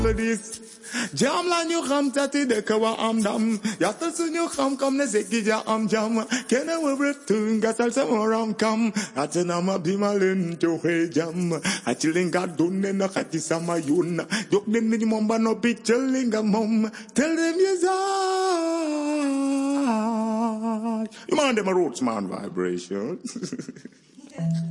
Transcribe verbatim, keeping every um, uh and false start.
this. Jam la ñu xam tati de kawa am dam yatal suñu xam comme ne zeki ja am jam kena webretu ngatal sama ram kam atena ma bima len joxe jam atilinga donne na khati sama yun jok den ni mom ba no piccelinga mom tell them yes I you man them a roots man vibration